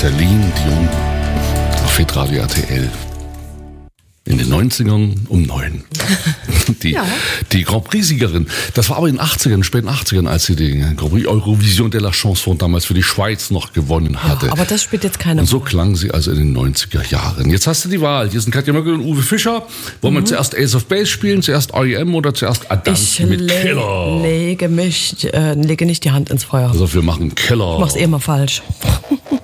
Celine Dion auf Hitradio RTL. In den 90ern um 9. Die Grand Prix-Siegerin. Das war aber in den 80ern, späten 80ern, als sie den Grand Prix Eurovision de la Chanson damals für die Schweiz noch gewonnen hatte. Ja, aber das spielt jetzt keine Rolle. Und so klang sie also in den 90er Jahren. Jetzt hast du die Wahl. Hier sind Katja Möckel und Uwe Fischer. Wollen wir zuerst Ace of Base spielen, zuerst R.E.M. oder zuerst Adamski mit Killer? Lege nicht die Hand ins Feuer. Also wir machen Killer. Ich mach's eh immer falsch.